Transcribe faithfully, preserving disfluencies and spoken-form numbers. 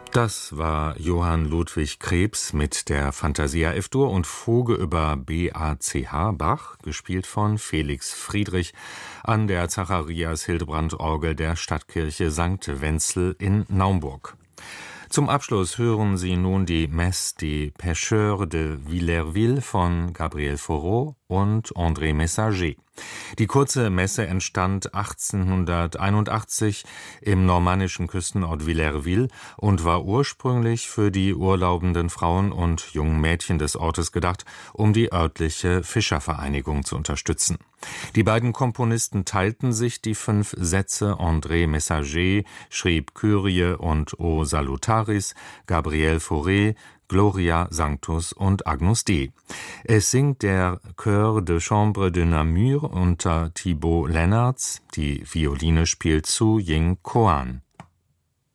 Das war Johann Ludwig Krebs mit der Fantasia F-Dur und Fuge über B A C H Bach, gespielt von Felix Friedrich an der Zacharias-Hildebrand-Orgel der Stadtkirche Sankt Wenzel in Naumburg. Zum Abschluss hören Sie nun die Messe des Pêcheurs de Villerville von Gabriel Fauré und André Messager. Die kurze Messe entstand achtzehnhunderteinundachtzig im normannischen Küstenort Villerville und war ursprünglich für die urlaubenden Frauen und jungen Mädchen des Ortes gedacht, um die örtliche Fischervereinigung zu unterstützen. Die beiden Komponisten teilten sich die fünf Sätze. André Messager schrieb Kyrie und O Salutaris, Gabriel Fauré Gloria Sanctus und Agnus Dei. Es singt der Chœur de Chambre de Namur unter Thibaut Lennartz, die Violine spielt Su Ying Koan.